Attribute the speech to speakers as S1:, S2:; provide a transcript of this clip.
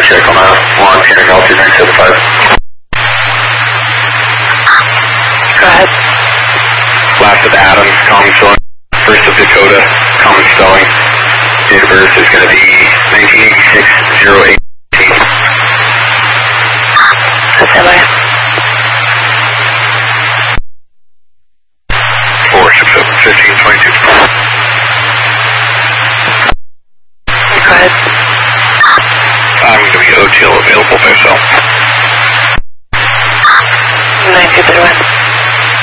S1: check on a long hearing altitude 975.
S2: Go ahead.
S1: Last of Adams, common spelling. First of Dakota, common spelling. Date of birth is going to be 1986-08.
S2: Stand by.
S1: 467-1522.
S2: Go ahead.
S1: I'm going to be OTL available by cell.
S2: 9231.